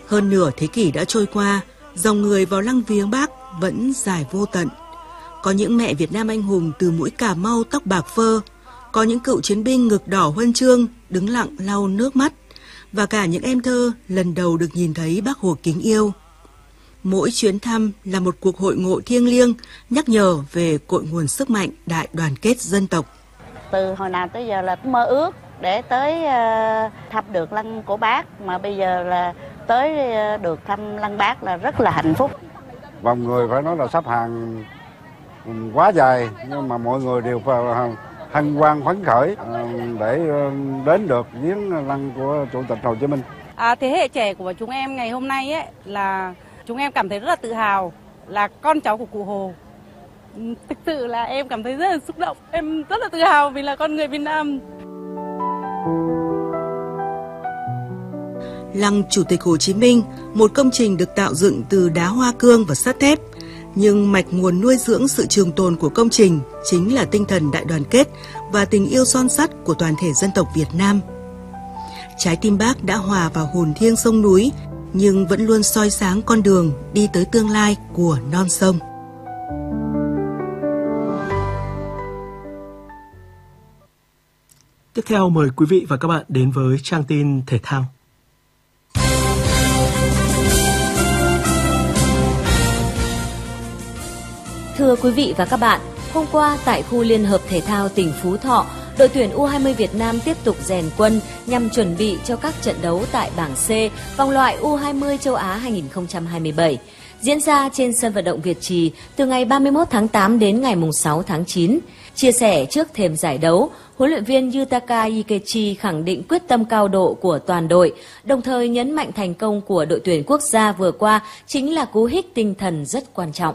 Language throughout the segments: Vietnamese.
Hơn nửa thế kỷ đã trôi qua, dòng người vào lăng viếng Bác vẫn dài vô tận. Có những mẹ Việt Nam anh hùng từ mũi Cà Mau tóc bạc phơ, có những cựu chiến binh ngực đỏ huân chương đứng lặng lau nước mắt, và cả những em thơ lần đầu được nhìn thấy Bác Hồ kính yêu. Mỗi chuyến thăm là một cuộc hội ngộ thiêng liêng, nhắc nhở về cội nguồn sức mạnh đại đoàn kết dân tộc. Từ hồi nào tới giờ là mơ ước để tới thăm được lăng của Bác, mà bây giờ là tới được thăm lăng Bác là rất là hạnh phúc. Vòng người phải nói là sắp hàng quá dài, nhưng mà mọi người đều hân hoan phấn khởi để đến được viếng lăng của Chủ tịch Hồ Chí Minh. Thế hệ trẻ của chúng em ngày hôm nay ấy, là chúng em cảm thấy rất là tự hào là con cháu của cụ Hồ. Thực sự là em cảm thấy rất là xúc động, em rất là tự hào vì là con người Việt Nam. Lăng Chủ tịch Hồ Chí Minh, một công trình được tạo dựng từ đá hoa cương và sắt thép, nhưng mạch nguồn nuôi dưỡng sự trường tồn của công trình chính là tinh thần đại đoàn kết và tình yêu son sắt của toàn thể dân tộc Việt Nam. Trái tim Bác đã hòa vào hồn thiêng sông núi, nhưng vẫn luôn soi sáng con đường đi tới tương lai của non sông. Tiếp theo mời quý vị và các bạn đến với trang tin thể thao. Thưa quý vị và các bạn, hôm qua tại khu Liên hợp Thể thao tỉnh Phú Thọ, đội tuyển U20 Việt Nam tiếp tục rèn quân nhằm chuẩn bị cho các trận đấu tại bảng C vòng loại U20 châu Á 2027, diễn ra trên sân vận động Việt Trì từ ngày 31 tháng 8 đến ngày 6 tháng 9. Chia sẻ trước thềm giải đấu, huấn luyện viên Yutaka Ikechi khẳng định quyết tâm cao độ của toàn đội, đồng thời nhấn mạnh thành công của đội tuyển quốc gia vừa qua chính là cú hích tinh thần rất quan trọng.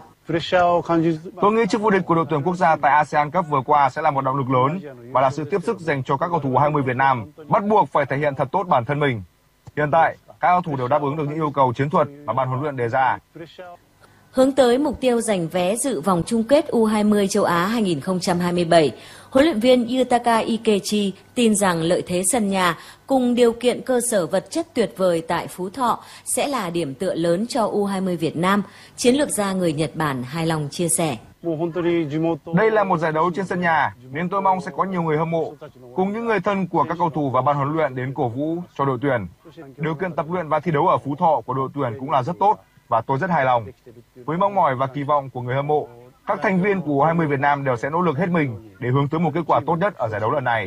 Tôi nghĩ chức vô địch của đội tuyển quốc gia tại ASEAN Cup vừa qua sẽ là một động lực lớn và là sự tiếp sức dành cho các cầu thủ U20 Việt Nam, bắt buộc phải thể hiện thật tốt bản thân mình. Hiện tại, các cầu thủ đều đáp ứng được những yêu cầu chiến thuật mà ban huấn luyện đề ra. Hướng tới mục tiêu giành vé dự vòng chung kết U20 châu Á 2027, huấn luyện viên Yutaka Ikechi tin rằng lợi thế sân nhà cùng điều kiện cơ sở vật chất tuyệt vời tại Phú Thọ sẽ là điểm tựa lớn cho U20 Việt Nam, chiến lược gia người Nhật Bản hài lòng chia sẻ. Đây là một giải đấu trên sân nhà, nên tôi mong sẽ có nhiều người hâm mộ, cùng những người thân của các cầu thủ và ban huấn luyện đến cổ vũ cho đội tuyển. Điều kiện tập luyện và thi đấu ở Phú Thọ của đội tuyển cũng là rất tốt và tôi rất hài lòng. Với mong mỏi và kỳ vọng của người hâm mộ, các thành viên của U20 Việt Nam đều sẽ nỗ lực hết mình để hướng tới một kết quả tốt nhất ở giải đấu lần này.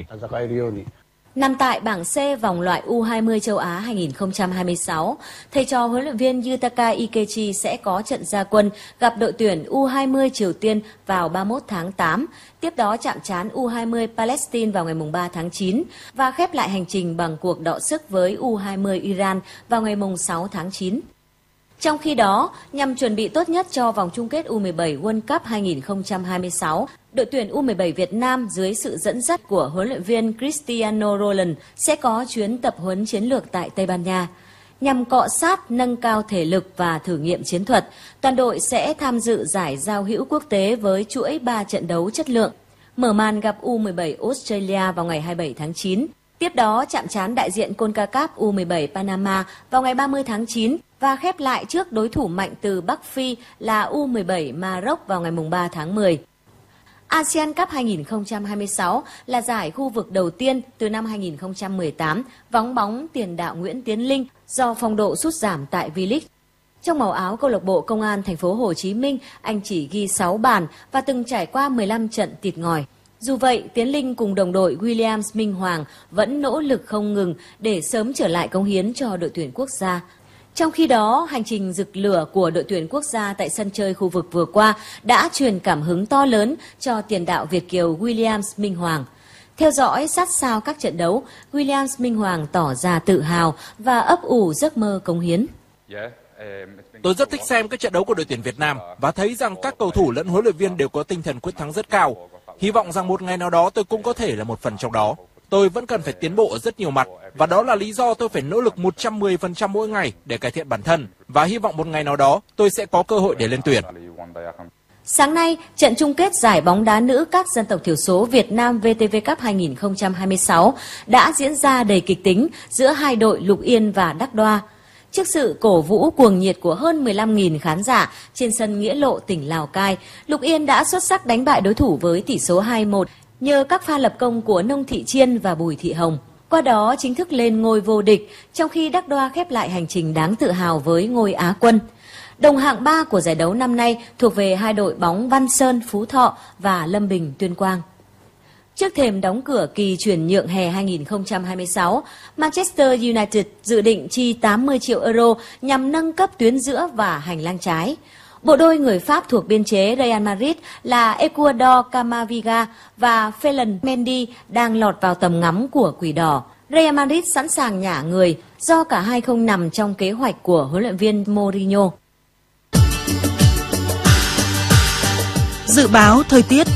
Nằm tại bảng C vòng loại U20 châu Á 2026, thầy trò huấn luyện viên Yutaka Ikechi sẽ có trận ra quân gặp đội tuyển U20 Triều Tiên vào 31 tháng 8, tiếp đó chạm trán U20 Palestine vào ngày 3 tháng 9 và khép lại hành trình bằng cuộc đọ sức với U20 Iran vào ngày 6 tháng 9. Trong khi đó, nhằm chuẩn bị tốt nhất cho vòng chung kết U17 World Cup 2026, đội tuyển U17 Việt Nam dưới sự dẫn dắt của huấn luyện viên Cristiano Roland sẽ có chuyến tập huấn chiến lược tại Tây Ban Nha. Nhằm cọ sát, nâng cao thể lực và thử nghiệm chiến thuật, toàn đội sẽ tham dự giải giao hữu quốc tế với chuỗi 3 trận đấu chất lượng. Mở màn gặp U17 Australia vào ngày 27 tháng 9. Tiếp đó chạm trán đại diện CONCACAF U17 Panama vào ngày 30 tháng 9 và khép lại trước đối thủ mạnh từ Bắc Phi là U17 Maroc vào ngày 3 tháng 10. ASEAN Cup 2026 là giải khu vực đầu tiên từ năm 2018 vắng bóng tiền đạo Nguyễn Tiến Linh do phong độ sút giảm tại V-League. Trong màu áo câu lạc bộ Công an thành phố Hồ Chí Minh, anh chỉ ghi 6 bàn và từng trải qua 15 trận tịt ngòi. Dù vậy, Tiến Linh cùng đồng đội Williams Minh Hoàng vẫn nỗ lực không ngừng để sớm trở lại cống hiến cho đội tuyển quốc gia. Trong khi đó, hành trình rực lửa của đội tuyển quốc gia tại sân chơi khu vực vừa qua đã truyền cảm hứng to lớn cho tiền đạo Việt kiều Williams Minh Hoàng. Theo dõi sát sao các trận đấu, Williams Minh Hoàng tỏ ra tự hào và ấp ủ giấc mơ cống hiến. Tôi rất thích xem các trận đấu của đội tuyển Việt Nam và thấy rằng các cầu thủ lẫn huấn luyện viên đều có tinh thần quyết thắng rất cao. Hy vọng rằng một ngày nào đó tôi cũng có thể là một phần trong đó. Tôi vẫn cần phải tiến bộ ở rất nhiều mặt và đó là lý do tôi phải nỗ lực 110% mỗi ngày để cải thiện bản thân và hy vọng một ngày nào đó tôi sẽ có cơ hội để lên tuyển. Sáng nay, trận chung kết giải bóng đá nữ các dân tộc thiểu số Việt Nam VTV Cup 2026 đã diễn ra đầy kịch tính giữa hai đội Lục Yên và Đắc Đoa. Trước sự cổ vũ cuồng nhiệt của hơn 15.000 khán giả trên sân Nghĩa Lộ, tỉnh Lào Cai, Lục Yên đã xuất sắc đánh bại đối thủ với tỷ số 2-1 nhờ các pha lập công của Nông Thị Chiên và Bùi Thị Hồng. Qua đó chính thức lên ngôi vô địch, trong khi Đắc Đoa khép lại hành trình đáng tự hào với ngôi Á quân. Đồng hạng 3 của giải đấu năm nay thuộc về hai đội bóng Văn Sơn, Phú Thọ và Lâm Bình, Tuyên Quang. Trước thềm đóng cửa kỳ chuyển nhượng hè 2026, Manchester United dự định chi 80 triệu euro nhằm nâng cấp tuyến giữa và hành lang trái. Bộ đôi người Pháp thuộc biên chế Real Madrid là Ecuador Camavinga và Ferland Mendy đang lọt vào tầm ngắm của Quỷ Đỏ. Real Madrid sẵn sàng nhả người do cả hai không nằm trong kế hoạch của huấn luyện viên Mourinho. Dự báo thời tiết.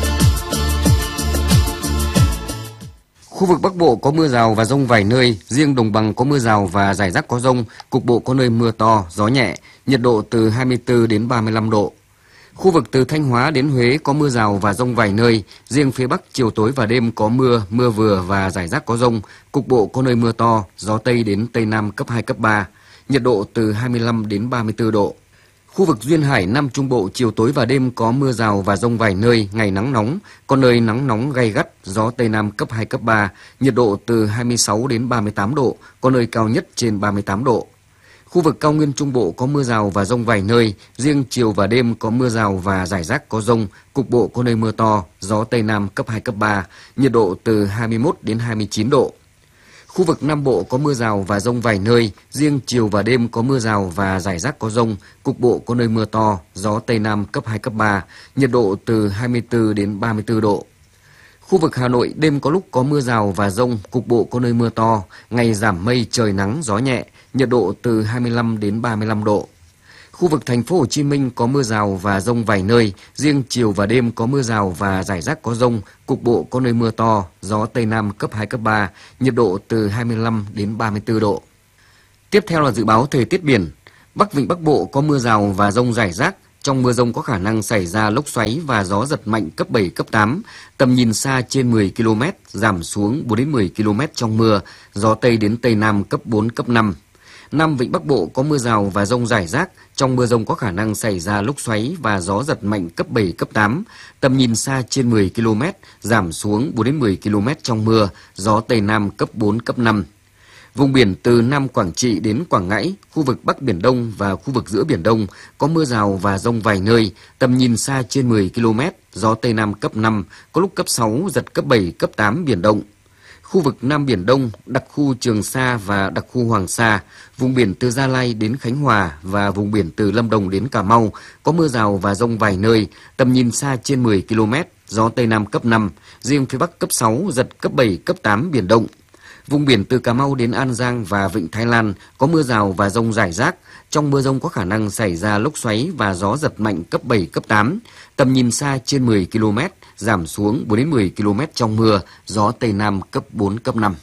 Khu vực Bắc Bộ có mưa rào và dông vài nơi, riêng đồng bằng có mưa rào và rải rác có dông, cục bộ có nơi mưa to, gió nhẹ, nhiệt độ từ 24 đến 35 độ. Khu vực từ Thanh Hóa đến Huế có mưa rào và dông vài nơi, riêng phía Bắc chiều tối và đêm có mưa, mưa vừa và rải rác có dông, cục bộ có nơi mưa to, gió Tây đến Tây Nam cấp 2, cấp 3, nhiệt độ từ 25 đến 34 độ. Khu vực Duyên Hải, Nam Trung Bộ chiều tối và đêm có mưa rào và dông vài nơi, ngày nắng nóng, có nơi nắng nóng gay gắt, gió Tây Nam cấp 2, cấp 3, nhiệt độ từ 26 đến 38 độ, có nơi cao nhất trên 38 độ. Khu vực Cao Nguyên Trung Bộ có mưa rào và dông vài nơi, riêng chiều và đêm có mưa rào và rải rác có dông, cục bộ có nơi mưa to, gió Tây Nam cấp 2, cấp 3, nhiệt độ từ 21 đến 29 độ. Khu vực Nam Bộ có mưa rào và dông vài nơi, riêng chiều và đêm có mưa rào và rải rác có dông, cục bộ có nơi mưa to, gió Tây Nam cấp 2, cấp 3, nhiệt độ từ 24 đến 34 độ. Khu vực Hà Nội đêm có lúc có mưa rào và dông, cục bộ có nơi mưa to, ngày giảm mây trời nắng gió nhẹ, nhiệt độ từ 25 đến 35 độ. Khu vực Thành phố Hồ Chí Minh có mưa rào và dông vài nơi, riêng chiều và đêm có mưa rào và rải rác có dông, cục bộ có nơi mưa to, gió Tây Nam cấp 2, cấp 3, nhiệt độ từ 25 đến 34 độ. Tiếp theo là dự báo thời tiết biển. Bắc Vịnh Bắc Bộ có mưa rào và dông rải rác, trong mưa dông có khả năng xảy ra lốc xoáy và gió giật mạnh cấp 7, cấp 8, tầm nhìn xa trên 10 km, giảm xuống 4 đến 10 km trong mưa, gió Tây đến Tây Nam cấp 4, cấp 5. Nam Vịnh Bắc Bộ có mưa rào và dông rải rác, trong mưa dông có khả năng xảy ra lốc xoáy và gió giật mạnh cấp 7, cấp 8, tầm nhìn xa trên 10 km, giảm xuống 4 đến 10 km trong mưa, gió Tây Nam cấp 4, cấp 5. Vùng biển từ Nam Quảng Trị đến Quảng Ngãi, khu vực Bắc Biển Đông và khu vực giữa Biển Đông có mưa rào và dông vài nơi, tầm nhìn xa trên 10 km, gió Tây Nam cấp 5, có lúc cấp 6, giật cấp 7, cấp 8 biển động. Khu vực Nam Biển Đông, đặc khu Trường Sa và đặc khu Hoàng Sa, vùng biển từ Gia Lai đến Khánh Hòa và vùng biển từ Lâm Đồng đến Cà Mau có mưa rào và dông vài nơi, tầm nhìn xa trên 10 km, gió Tây Nam cấp 5, riêng phía Bắc cấp 6, giật cấp 7, cấp 8 biển động. Vùng biển từ Cà Mau đến An Giang và Vịnh Thái Lan có mưa rào và dông rải rác, trong mưa dông có khả năng xảy ra lốc xoáy và gió giật mạnh cấp 7, cấp 8, tầm nhìn xa trên 10 km, giảm xuống 4 đến 10 km trong mưa, gió Tây Nam cấp 4, cấp 5.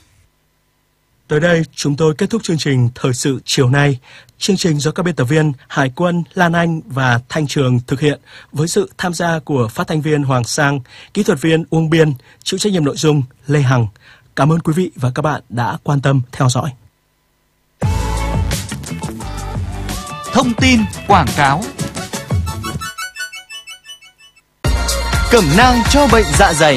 Tới đây, chúng tôi kết thúc chương trình Thời sự chiều nay. Chương trình do các biên tập viên Hải Quân, Lan Anh và Thanh Trường thực hiện với sự tham gia của phát thanh viên Hoàng Sang, kỹ thuật viên Uông Biên, chịu trách nhiệm nội dung Lê Hằng. Cảm ơn quý vị và các bạn đã quan tâm theo dõi. Thông tin quảng cáo. Cẩm nang cho bệnh dạ dày.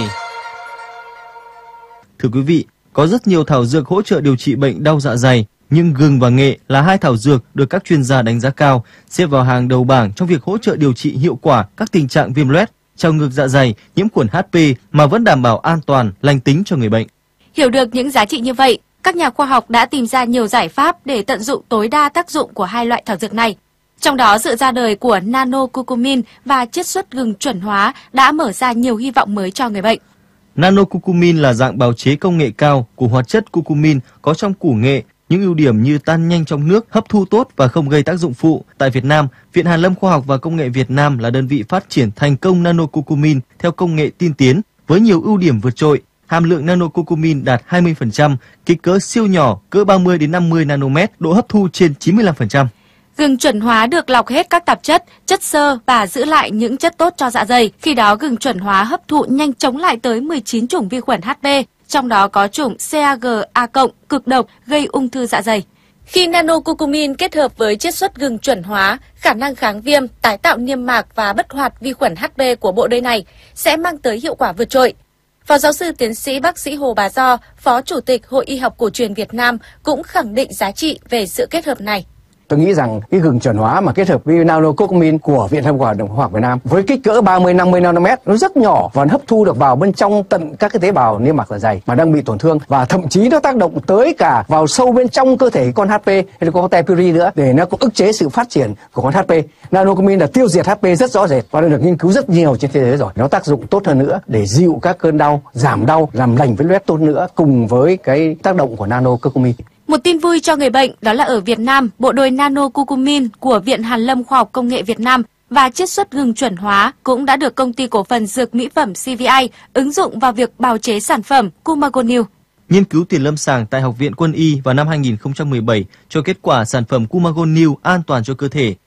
Thưa quý vị, có rất nhiều thảo dược hỗ trợ điều trị bệnh đau dạ dày, nhưng gừng và nghệ là hai thảo dược được các chuyên gia đánh giá cao, xếp vào hàng đầu bảng trong việc hỗ trợ điều trị hiệu quả các tình trạng viêm loét, trào ngược dạ dày, nhiễm khuẩn HP mà vẫn đảm bảo an toàn, lành tính cho người bệnh. Hiểu được những giá trị như vậy, các nhà khoa học đã tìm ra nhiều giải pháp để tận dụng tối đa tác dụng của hai loại thảo dược này. Trong đó, sự ra đời của nano-curcumin và chiết xuất gừng chuẩn hóa đã mở ra nhiều hy vọng mới cho người bệnh. Nano-curcumin là dạng bào chế công nghệ cao của hoạt chất curcumin có trong củ nghệ, những ưu điểm như tan nhanh trong nước, hấp thu tốt và không gây tác dụng phụ. Tại Việt Nam, Viện Hàn lâm Khoa học và Công nghệ Việt Nam là đơn vị phát triển thành công nano-curcumin theo công nghệ tiên tiến với nhiều ưu điểm vượt trội. Hàm lượng nano-curcumin đạt 20%, kích cỡ siêu nhỏ, cỡ 30 đến 50 nanomet, độ hấp thu trên 95%. Gừng chuẩn hóa được lọc hết các tạp chất, chất xơ và giữ lại những chất tốt cho dạ dày. Khi đó gừng chuẩn hóa hấp thụ nhanh chống lại tới 19 chủng vi khuẩn HP, trong đó có chủng CAG-A+ cực độc gây ung thư dạ dày. Khi nanocucumin kết hợp với chiết xuất gừng chuẩn hóa, khả năng kháng viêm, tái tạo niêm mạc và bất hoạt vi khuẩn HP của bộ đôi này sẽ mang tới hiệu quả vượt trội. Phó giáo sư tiến sĩ bác sĩ Hồ Bá Do, Phó Chủ tịch Hội Y học cổ truyền Việt Nam cũng khẳng định giá trị về sự kết hợp này. Tôi nghĩ rằng cái gừng chuẩn hóa mà kết hợp với nanocucumin của Viện Khoa học Việt Nam với kích cỡ 30-50 nanomet nó rất nhỏ và nó hấp thu được vào bên trong tận các cái tế bào niêm mạc dạ dày mà đang bị tổn thương, và thậm chí nó tác động tới cả vào sâu bên trong cơ thể con HP hay là con te puri nữa để nó cũng ức chế sự phát triển của con HP. Nanocucumin là tiêu diệt HP rất rõ rệt và đã được nghiên cứu rất nhiều trên thế giới rồi. Nó tác dụng tốt hơn nữa để dịu các cơn đau, giảm đau, làm lành vết loét tốt nữa cùng với cái tác động của nanocucumin. Một tin vui cho người bệnh đó là ở Việt Nam, bộ đôi nanocucumin của Viện Hàn lâm Khoa học Công nghệ Việt Nam và chiết xuất gừng chuẩn hóa cũng đã được công ty cổ phần dược mỹ phẩm CVI ứng dụng vào việc bào chế sản phẩm Cumagonil. Nghiên cứu tiền lâm sàng tại Học viện Quân y vào năm 2017 cho kết quả sản phẩm Cumagonil an toàn cho cơ thể.